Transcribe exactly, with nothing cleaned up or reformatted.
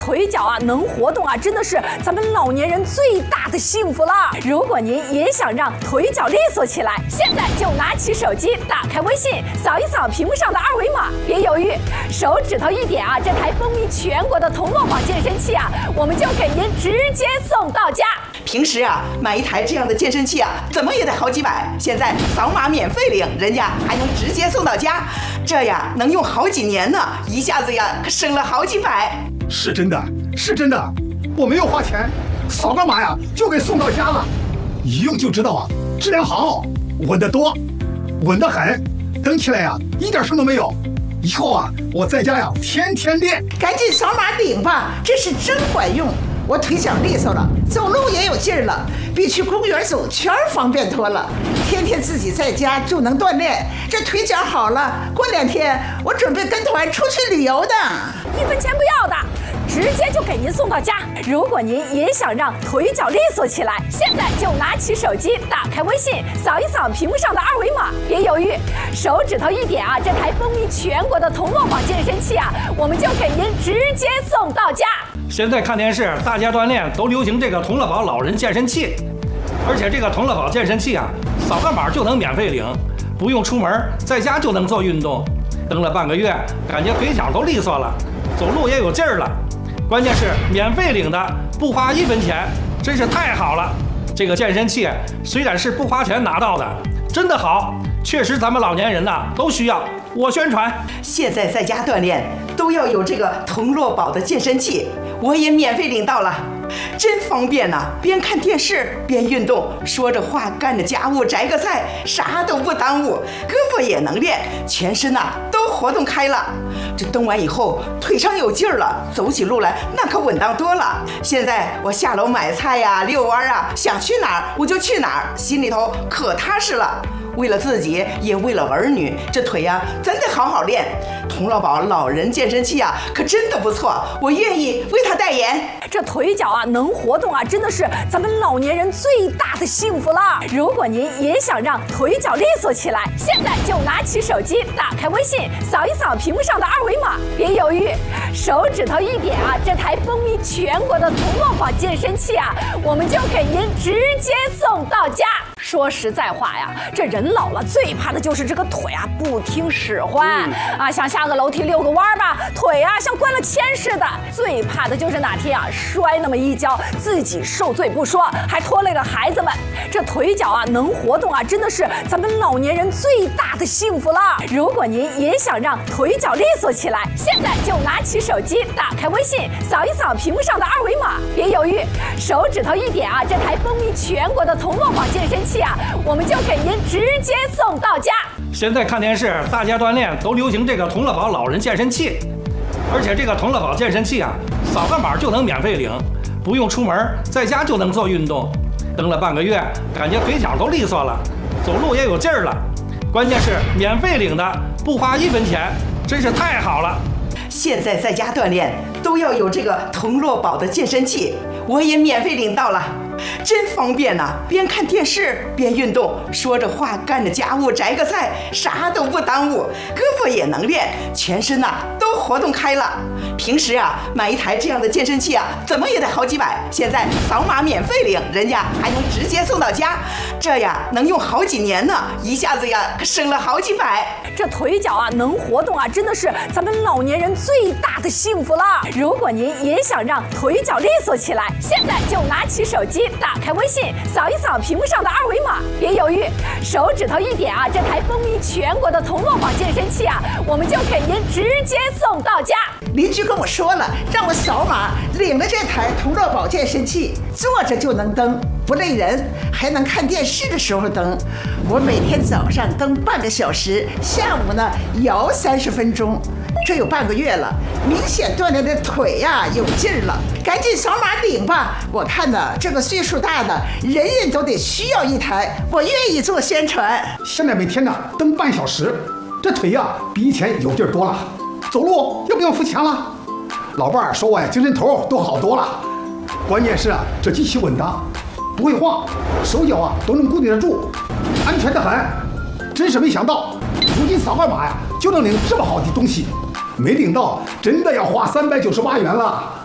腿脚啊能活动啊，真的是咱们老年人最大的幸福了。如果您也想让腿脚利索起来，现在就拿起手机，打开微信，扫一扫屏幕上的二维码，别犹豫，手指头一点啊，这台风靡全国的同乐宝健身器啊，我们就给您直接送到家。 平时啊，买一台这样的健身器啊，怎么也得好几百，现在扫码免费领，人家还能直接送到家，这呀能用好几年呢，一下子呀可省了好几百。 是真的，是真的，我没有花钱，扫个码呀就给送到家了，一用就知道啊，质量好，稳得多，稳得很，蹬起来呀一点声都没有。以后啊，我在家呀天天练。 赶紧扫码领吧，这是真管用。我腿脚利索了，走路也有劲儿了，比去公园走圈方便多了。天天自己在家就能锻炼，这腿脚好了，过两天我准备跟团出去旅游的。 一分钱不要的，直接就给您送到家。如果您也想让腿脚利索起来，现在就拿起手机，打开微信，扫一扫屏幕上的二维码，别犹豫，手指头一点啊，这台风靡全国的同乐宝健身器啊，我们就给您直接送到家。 现在看电视，大家锻炼都流行这个同乐宝老人健身器，而且这个同乐宝健身器啊，扫个码就能免费领，不用出门，在家就能做运动。蹬了半个月，感觉腿脚都利索了，走路也有劲儿了。关键是免费领的，不花一分钱，真是太好了。这个健身器虽然是不花钱拿到的，真的好，确实咱们老年人呐都需要。我宣传， 现在在家锻炼都要有这个同乐宝的健身器，我也免费领到了，真方便呐、啊！边看电视边运动，说着话干着家务，摘个菜，啥都不耽误，胳膊也能练，全身呐、啊、都活动开了。这蹬完以后，腿上有劲儿了，走起路来那可稳当多了。现在我下楼买菜呀、遛弯啊，想去哪儿我就去哪儿，心里头可踏实了。为了自己，也为了儿女，这腿呀、啊、真得好好练。同乐宝老人健身器啊，可真的不错，我愿意为他代言。 这腿脚啊能活动啊，真的是咱们老年人最大的幸福了。如果您也想让腿脚利索起来，现在就拿起手机，打开微信，扫一扫屏幕上的二维码，别犹豫，手指头一点啊，这台风靡全国的同乐宝健身器啊，我们就给您直接送到家。说实在话呀，这人老了最怕的就是这个腿啊不听使唤、嗯、啊，想下个楼梯遛个弯吧，腿啊像灌了铅似的。最怕的就是哪天啊摔那么一跤，自己受罪不说，还拖累了孩子们。这腿脚啊能活动啊，真的是咱们老年人最大的幸福了。如果您也想让腿脚利索起来，现在就拿起手机，打开微信，扫一扫屏幕上的二维码，别犹豫，手指头一点啊，这台风靡全国的同乐宝健身器啊，我们就给您直接送到家。 现在看电视，大家锻炼都流行这个同乐宝老人健身器，而且这个同乐宝健身器啊，扫个码就能免费领，不用出门，在家就能做运动。蹬了半个月，感觉腿脚都利索了，走路也有劲儿了。关键是免费领的，不花一分钱，真是太好了。 现在在家锻炼都要有这个同乐宝的健身器，我也免费领到了，真方便呐、啊！边看电视边运动，说着话干着家务，摘个菜，啥都不耽误，胳膊也能练，全身呐、啊、都活动开了。平时啊，买一台这样的健身器啊，怎么也得好几百，现在扫码免费领，人家还能直接送到家，这呀能用好几年呢，一下子呀可省了好几百。 这腿脚啊能活动啊，真的是咱们老年人最大的幸福了。如果您也想让腿脚利索起来，现在就拿起手机，打开微信，扫一扫屏幕上的二维码，别犹豫，手指头一点啊，这台风靡全国的同乐宝健身器啊，我们就给您直接送到家。 邻居跟我说了，让我扫码领了这台同乐宝健身器，坐着就能蹬，不累人，还能看电视的时候蹬。我每天早上蹬半个小时，下午呢摇三十分钟，这有半个月了，明显锻炼的腿呀、啊、有劲儿了。赶紧扫码领吧！我看呢，这个岁数大的人人都得需要一台，我愿意做宣传。 现在每天呢蹬半小时，这腿呀、啊、比以前有劲儿多了，走路又不用付钱了。老伴儿说我呀精神头都好多了，关键是啊这机器稳当，不会晃，手脚啊都能固定得住，安全得很。真是没想到，如今扫个码呀就能领这么好的东西，没领到真的要花三百九十八元了。